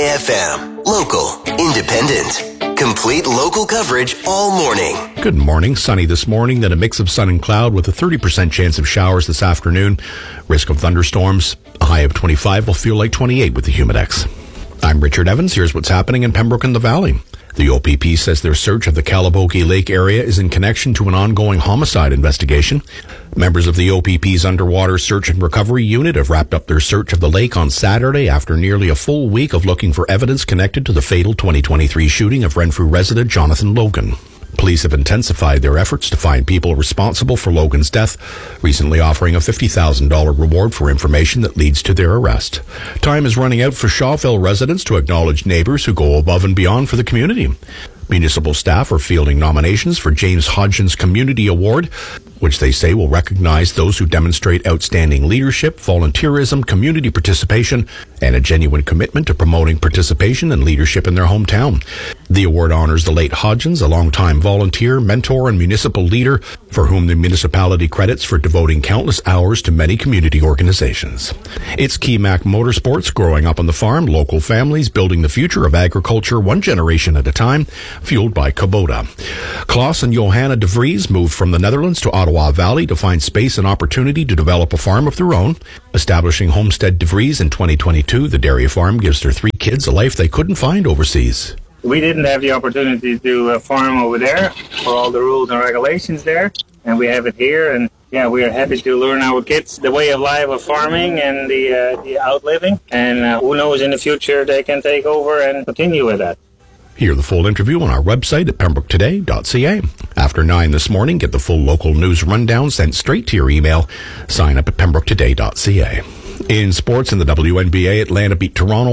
FM. Local, independent, complete local coverage all morning. Good morning. Sunny this morning, then a mix of sun and cloud with a 30% chance of showers this afternoon. Risk of thunderstorms. A high of 25 will feel like 28 with the Humidex. I'm Richard Evans. Here's what's happening in Pembroke and the Valley. The OPP says their search of the Calabogie Lake area is in connection to an ongoing homicide investigation. Members of the OPP's Underwater Search and Recovery Unit have wrapped up their search of the lake on Saturday after nearly a full week of looking for evidence connected to the fatal 2023 shooting of Renfrew resident Jonathan Logan. Police have intensified their efforts to find people responsible for Logan's death, recently offering a $50,000 reward for information that leads to their arrest. Time is running out for Shawville residents to acknowledge neighbors who go above and beyond for the community. Municipal staff are fielding nominations for James Hodgins Community Award, which they say will recognize those who demonstrate outstanding leadership, volunteerism, community participation, and a genuine commitment to promoting participation and leadership in their hometown. The award honors the late Hodgins, a longtime volunteer, mentor, and municipal leader for whom the municipality credits for devoting countless hours to many community organizations. It's Keymac Motorsports, growing up on the farm, local families building the future of agriculture one generation at a time, fueled by Kubota. Klaus and Johanna de Vries moved from the Netherlands to Ottawa Valley to find space and opportunity to develop a farm of their own. Establishing Homestead de Vries in 2022, the dairy farm gives their 3 kids a life they couldn't find overseas. We didn't have the opportunity to farm over there for all the rules and regulations there, and we have it here. And yeah, we are happy to learn our kids the way of life of farming and the outliving. And who knows, in the future they can take over and continue with that. Hear the full interview on our website at pembrooketoday.ca. After 9 this morning, get the full local news rundown sent straight to your email. Sign up at pembrooketoday.ca. In sports, in the WNBA, Atlanta beat Toronto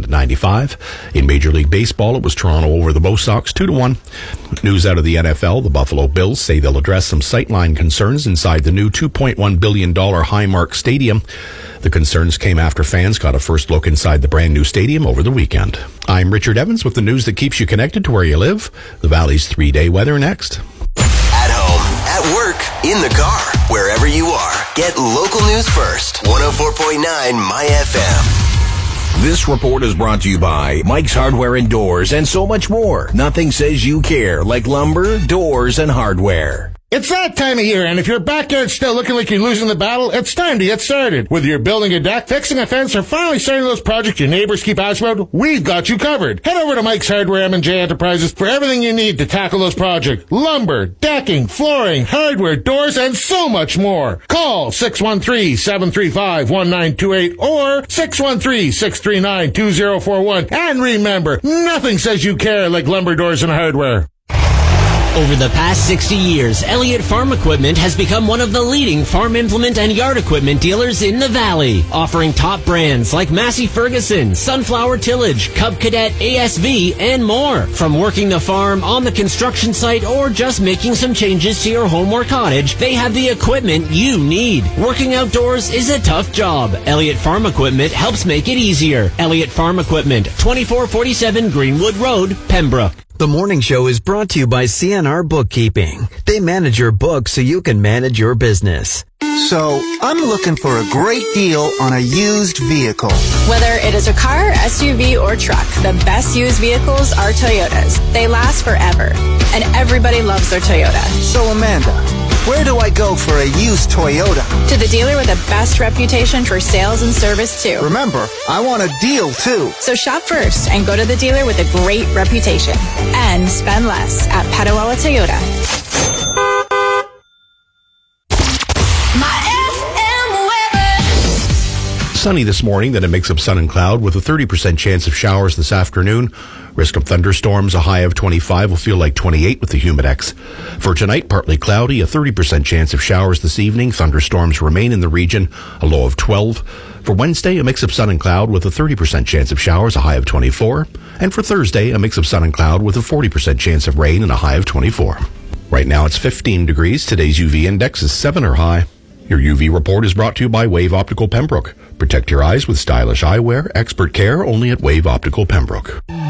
107-95. In Major League Baseball, it was Toronto over the Bo Sox 2-1. News out of the NFL, the Buffalo Bills say they'll address some sightline concerns inside the new $2.1 billion Highmark Stadium. The concerns came after fans got a first look inside the brand new stadium over the weekend. I'm Richard Evans with the news that keeps you connected to where you live. The Valley's 3-day weather next. At home, at work, in the car, wherever you are. Get local news first. 104.9 My FM. This report is brought to you by Mike's Hardware and Doors and so much more. Nothing says you care like lumber, doors, and hardware. It's that time of year, and if your backyard's still looking like you're losing the battle, it's time to get started. Whether you're building a deck, fixing a fence, or finally starting those projects your neighbors keep asking about, we've got you covered. Head over to Mike's Hardware M&J Enterprises for everything you need to tackle those projects. Lumber, decking, flooring, hardware, doors, and so much more. Call 613-735-1928 or 613-639-2041. And remember, nothing says you care like lumber, doors, and hardware. Over the past 60 years, Elliott Farm Equipment has become one of the leading farm implement and yard equipment dealers in the Valley, offering top brands like Massey Ferguson, Sunflower Tillage, Cub Cadet, ASV, and more. From working the farm, on the construction site, or just making some changes to your home or cottage, they have the equipment you need. Working outdoors is a tough job. Elliott Farm Equipment helps make it easier. Elliott Farm Equipment, 2447 Greenwood Road, Pembroke. The morning show is brought to you by CNR Bookkeeping. They manage your books so you can manage your business. So, I'm looking for a great deal on a used vehicle. Whether it is a car, SUV, or truck, the best used vehicles are Toyotas. They last forever, and everybody loves their Toyota. So, Amanda, where do I go for a used Toyota? To the dealer with the best reputation for sales and service, too. Remember, I want a deal, too. So shop first and go to the dealer with a great reputation. And spend less at Petawawa Toyota. Sunny this morning, then a mix of sun and cloud with a 30% chance of showers this afternoon. Risk of thunderstorms, a high of 25 will feel like 28 with the Humidex. For tonight, partly cloudy, a 30% chance of showers this evening. Thunderstorms remain in the region, a low of 12. For Wednesday, a mix of sun and cloud with a 30% chance of showers, a high of 24. And for Thursday, a mix of sun and cloud with a 40% chance of rain and a high of 24. Right now it's 15 degrees. Today's UV index is 7 or high. Your UV report is brought to you by Wave Optical Pembroke. Protect your eyes with stylish eyewear, expert care only at Wave Optical Pembroke.